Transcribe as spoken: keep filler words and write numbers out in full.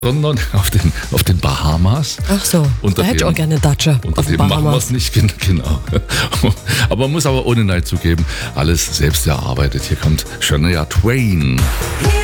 sondern auf den, auf den Bahamas. Ach so, Unter da hätte ich dem- auch gerne eine Datsche Unter auf den dem machen wir Bahamas. es nicht, gen- genau. Aber man muss aber ohne Neid zugeben, alles selbst erarbeitet. Hier kommt Shania Twain.